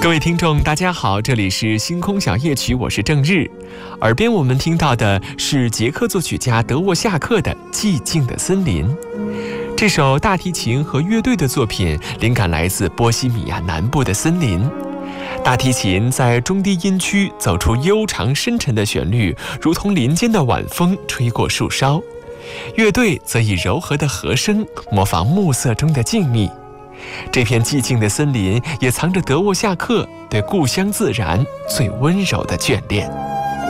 各位听众，大家好，这里是星空小夜曲，我是郑日。耳边我们听到的是捷克作曲家德沃夏克的《寂静的森林》。这首大提琴和乐队的作品，灵感来自波西米亚南部的森林。大提琴在中低音区走出悠长深沉的旋律，如同林间的晚风吹过树梢；乐队则以柔和的和声模仿暮色中的静谧。这片寂静的森林也藏着德沃夏克对故乡自然最温柔的眷恋。